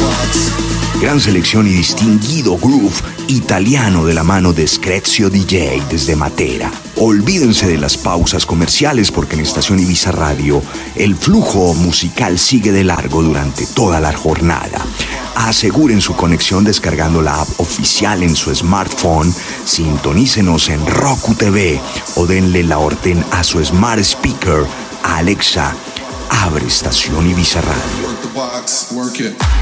Gran selección y distinguido groove italiano de la mano de Screzio DJ desde Matera. Olvídense de las pausas comerciales porque en Estación Ibiza Radio el flujo musical sigue de largo durante toda la jornada. Aseguren su conexión descargando la app oficial en su smartphone, sintonícenos en Roku TV o denle la orden a su smart speaker, Alexa, abre Estación Ibiza Radio.